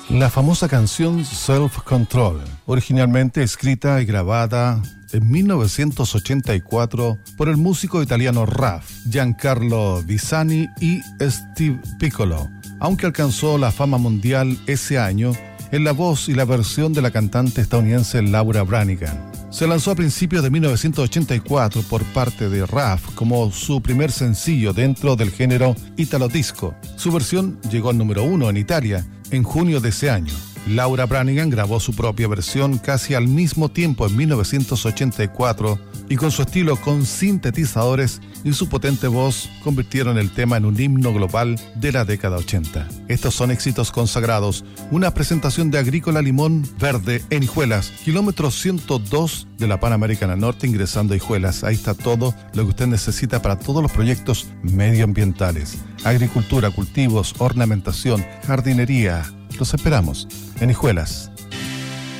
La famosa canción Self Control, originalmente escrita y grabada en 1984 por el músico italiano RAF, Giancarlo Visani y Steve Piccolo, aunque alcanzó la fama mundial ese año en la voz y la versión de la cantante estadounidense Laura Branigan. Se lanzó a principios de 1984 por parte de RAF como su primer sencillo dentro del género Italo Disco. Su versión llegó al número 1 en Italia en junio de ese año. Laura Branigan grabó su propia versión casi al mismo tiempo en 1984 y con su estilo con sintetizadores y su potente voz convirtieron el tema en un himno global de la década 80. Estos son éxitos consagrados, una presentación de Agrícola Limón Verde en Hijuelas, kilómetro 102 de la Panamericana Norte, ingresando a Hijuelas. Ahí está todo lo que usted necesita para todos los proyectos medioambientales: agricultura, cultivos, ornamentación, jardinería. Los esperamos en Hijuelas.